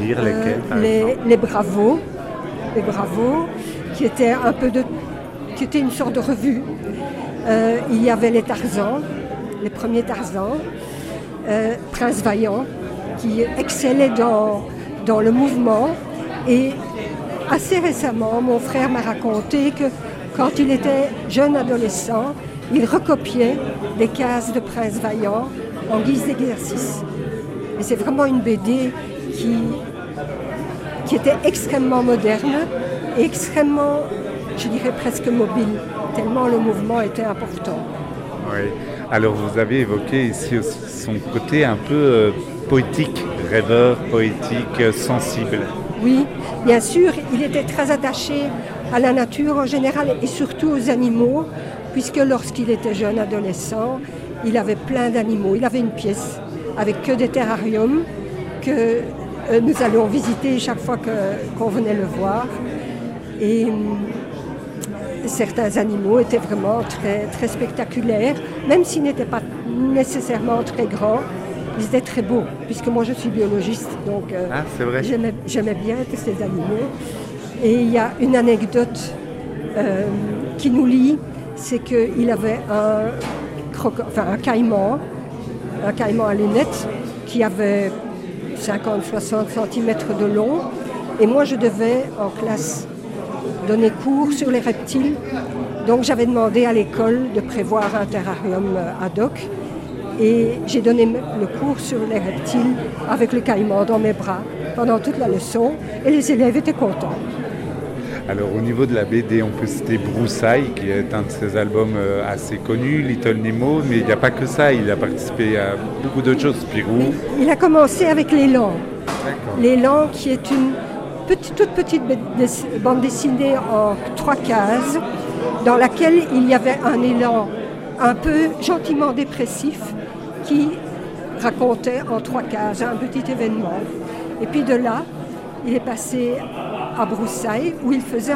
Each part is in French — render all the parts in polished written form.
C'est-à-dire lesquels, par exemple? Les Bravos, qui étaient qui était une sorte de revue. Il y avait les Tarzans, les premiers Tarzans, Prince Vaillant, qui excellait dans le mouvement. Et assez récemment, mon frère m'a raconté que quand il était jeune adolescent, il recopiait des cases de Prince Vaillant en guise d'exercice. Et c'est vraiment une BD qui était extrêmement moderne et extrêmement, je dirais presque mobile, tellement le mouvement était important. Oui. Alors vous avez évoqué ici aussi son côté un peu poétique, rêveur, poétique, sensible. Oui, bien sûr, il était très attaché à la nature en général et surtout aux animaux, puisque lorsqu'il était jeune adolescent, il avait plein d'animaux. Il avait une pièce avec que des terrariums que nous allions visiter chaque fois qu'on venait le voir. Et certains animaux étaient vraiment très, très spectaculaires, même s'ils n'étaient pas nécessairement très grands. Ils étaient très beaux, puisque moi je suis biologiste, donc c'est vrai. j'aimais bien tous ces animaux. Et il y a une anecdote qui nous lie, c'est qu'il avait un caïman à lunettes qui avait 50-60 cm de long. Et moi je devais en classe donner cours sur les reptiles. Donc j'avais demandé à l'école de prévoir un terrarium ad hoc. Et j'ai donné le cours sur les reptiles avec le caïman dans mes bras pendant toute la leçon. Et les élèves étaient contents. Alors au niveau de la BD, on peut citer Broussailles, qui est un de ses albums assez connus, Little Nemo, mais il n'y a pas que ça, il a participé à beaucoup d'autres choses, Spirou. Il a commencé avec L'élan. D'accord. L'élan qui est une toute petite bande dessinée en 3 cases, dans laquelle il y avait un élan un peu gentiment dépressif qui racontait en 3 cases un petit événement. Et puis de là, il est passé à Broussailles, où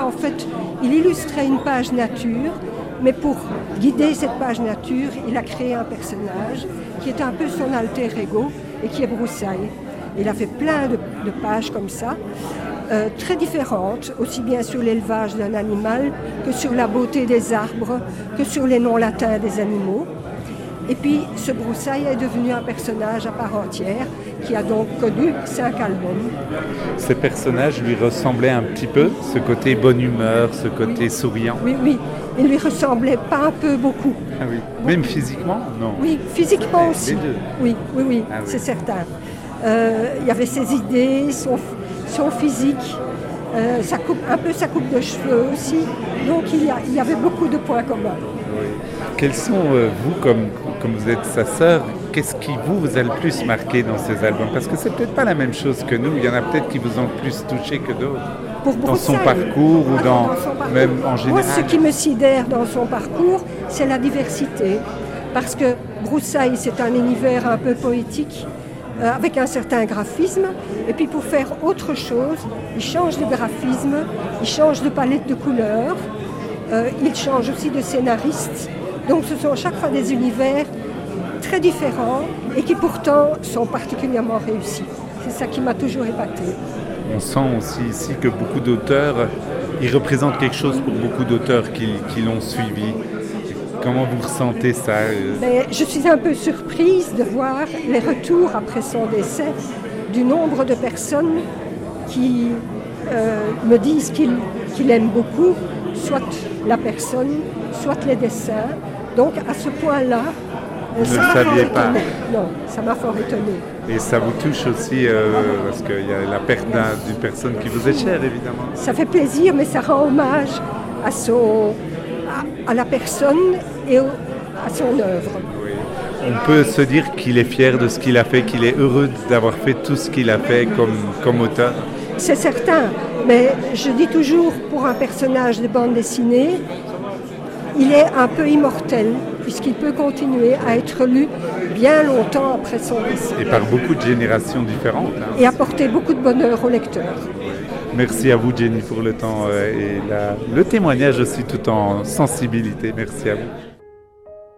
il illustrait une page nature, mais pour guider cette page nature, il a créé un personnage qui est un peu son alter ego et qui est Broussailles. Il a fait plein de pages comme ça, très différentes, aussi bien sur l'élevage d'un animal que sur la beauté des arbres, que sur les noms latins des animaux. Et puis ce Broussailles est devenu un personnage à part entière qui a donc connu 5 albums. Ces personnages lui ressemblaient un petit peu, ce côté bonne humeur, ce côté souriant. Oui, il lui ressemblait pas un peu, beaucoup. Ah oui. Même physiquement? Non. Oui, physiquement aussi. Les deux. Oui, Ah oui. C'est certain. Il y avait ses idées, son physique, sa coupe de cheveux aussi. Donc il y avait beaucoup de points communs. Oui. Quels sont, vous, comme vous êtes sa sœur, qu'est-ce qui vous a le plus marqué dans ces albums? Parce que c'est peut-être pas la même chose que nous. Il y en a peut-être qui vous ont le plus touché que d'autres. Dans son parcours ou dans son parcours. Même en général. Moi, ce qui me sidère dans son parcours, c'est la diversité. Parce que Broussailles, c'est un univers un peu poétique, avec un certain graphisme. Et puis pour faire autre chose, il change de graphisme, il change de palette de couleurs, il change aussi de scénariste. Donc ce sont chaque fois des univers très différents et qui pourtant sont particulièrement réussis. C'est ça qui m'a toujours épaté. On sent aussi ici que beaucoup d'auteurs, ils représentent quelque chose pour beaucoup d'auteurs qui l'ont suivi. Comment vous ressentez ça? Je suis un peu surprise de voir les retours après son décès du nombre de personnes qui me disent qu'ils aiment beaucoup, soit la personne, soit les dessins. Donc à ce point-là, vous ne le saviez pas? Non, ça m'a fort étonné. Et ça vous touche aussi parce qu'il y a la perte d'une personne qui vous est chère, évidemment. Ça fait plaisir, mais ça rend hommage à la personne et à son œuvre. Oui. On peut se dire qu'il est fier de ce qu'il a fait, qu'il est heureux d'avoir fait tout ce qu'il a fait comme auteur. C'est certain, mais je dis toujours, pour un personnage de bande dessinée, il est un peu immortel, puisqu'il peut continuer à être lu bien longtemps après son décès. Et par beaucoup de générations différentes. Et apporter beaucoup de bonheur au lecteur. Merci à vous, Jenny, pour le temps et le témoignage aussi tout en sensibilité. Merci à vous.